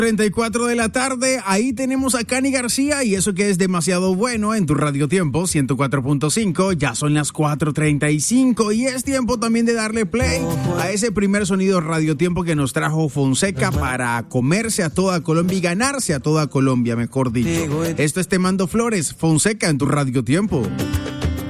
34 de la tarde, ahí tenemos a Cani García y eso que es demasiado bueno en tu Radio Tiempo 104.5, ya son las 4:35 y es tiempo también de darle play a ese primer sonido Radio Tiempo que nos trajo Fonseca para comerse a toda Colombia y ganarse a toda Colombia, mejor dicho. Esto es Te Mando Flores, Fonseca en tu Radio Tiempo.